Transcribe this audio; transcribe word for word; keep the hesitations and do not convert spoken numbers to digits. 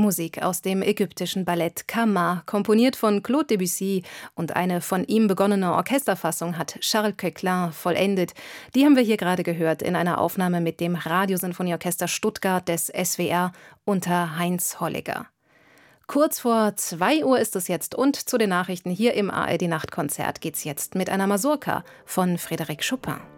Musik aus dem ägyptischen Ballett Kama, komponiert von Claude Debussy, und eine von ihm begonnene Orchesterfassung hat Charles Koechlin vollendet. Die haben wir hier gerade gehört in einer Aufnahme mit dem Radiosinfonieorchester Stuttgart des S W R unter Heinz Holliger. Kurz vor zwei Uhr ist es jetzt, und zu den Nachrichten hier im A R D-Nachtkonzert geht's jetzt mit einer Mazurka von Frédéric Chopin.